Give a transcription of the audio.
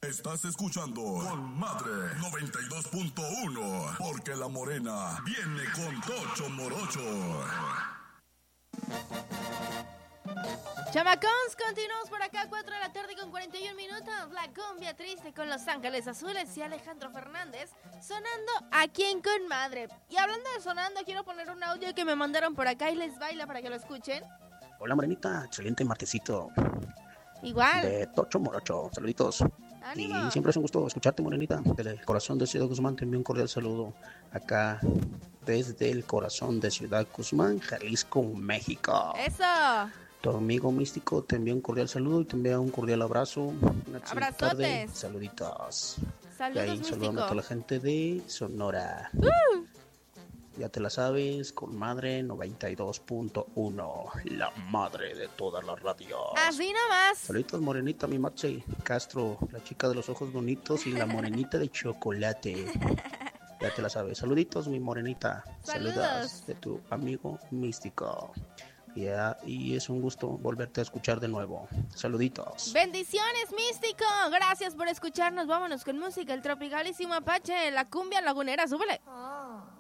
Estás escuchando Con Madre 92.1, porque la morena viene con Tocho Morocho. Chamacons, continuamos por acá, 4 de la tarde con 41 minutos. La cumbia triste con Los Ángeles Azules y Alejandro Fernández sonando aquí en Con Madre. Y hablando de sonando, quiero poner un audio que me mandaron por acá y les baila para que lo escuchen. Hola morenita, excelente martesito. Igual. De Tocho Morocho, saluditos. ¡Ánimo! Y siempre es un gusto escucharte, morenita. Del corazón de Ciudad Guzmán te envío un cordial saludo acá desde el corazón de Ciudad Guzmán, Jalisco, México. ¡Eso! Tu amigo místico te envía un cordial saludo y te envía un cordial abrazo. Una excelente tarde. Saluditos. Saludos, y ahí saludando a toda la gente de Sonora. Ya te la sabes, Con Madre 92.1, la madre de todas las radios. Así nomás. Saluditos, morenita, mi Maxi Castro, la chica de los ojos bonitos y la morenita de chocolate. Ya te la sabes. Saluditos, mi morenita. Saludos de tu amigo místico. Y es un gusto volverte a escuchar de nuevo. Saluditos. Bendiciones, místico. Gracias por escucharnos. Vámonos con música. El tropicalísimo Apache, la cumbia lagunera. Súbele.